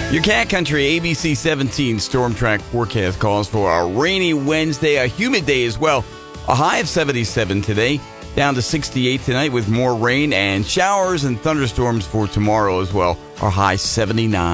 Your Cat Country ABC 17 Storm Track forecast calls for a rainy Wednesday, a humid day as well. A high of 77 today, down to 68 tonight with more rain and showers and thunderstorms for tomorrow as well. Our high 79.